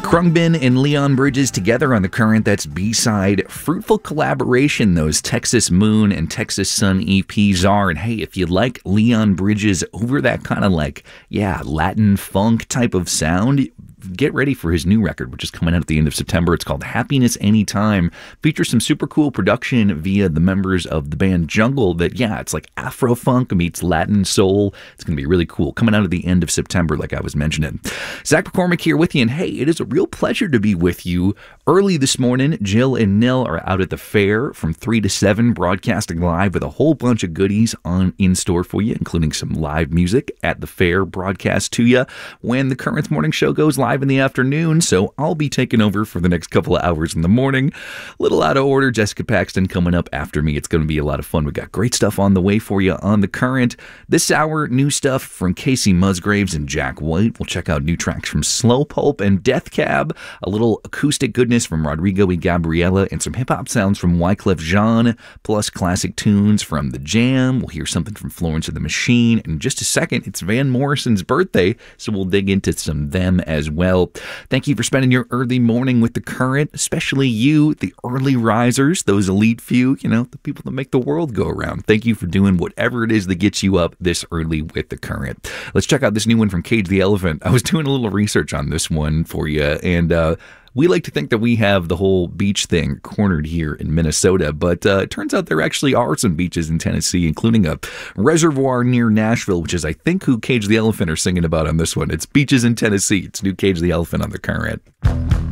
Khruangbin and Leon Bridges together on The Current. That's B-side. Fruitful collaboration those Texas Moon and Texas Sun EPs are. And hey, if you like Leon Bridges over that kind of Latin funk type of sound, get ready for his new record, which is coming out at the end of September. It's called Happiness Anytime. Features some super cool production via the members of the band Jungle that, it's like Afro-funk meets Latin soul. It's going to be really cool. Coming out at the end of September, like I was mentioning. Zach McCormick here with you, and hey, it is a real pleasure to be with you. Early this morning, Jill and Nil are out at the fair from 3 to 7, broadcasting live with a whole bunch of goodies in store for you, including some live music at the fair broadcast to you when the Current Morning Show goes live in the afternoon, so I'll be taking over for the next couple of hours in the morning. A little out of order, Jessica Paxton coming up after me. It's going to be a lot of fun. We got great stuff on the way for you on The Current. This hour, new stuff from Casey Musgraves and Jack White. We'll check out new tracks from Slow Pulp and Death Cab, a little acoustic goodness from Rodrigo y Gabriela, and some hip-hop sounds from Wyclef Jean, plus classic tunes from The Jam. We'll hear something from Florence and the Machine. In just a second, it's Van Morrison's birthday, so we'll dig into some them as well. Thank you for spending your early morning with The Current, especially you, the early risers, those elite few, the people that make the world go around. Thank you for doing whatever it is that gets you up this early with The Current. Let's check out this new one from Cage the Elephant. I was doing a little research on this one for you, and we like to think that we have the whole beach thing cornered here in Minnesota, but it turns out there actually are some beaches in Tennessee, including a reservoir near Nashville, which is, I think, who Cage the Elephant are singing about on this one. It's beaches in Tennessee. It's new Cage the Elephant on The Current.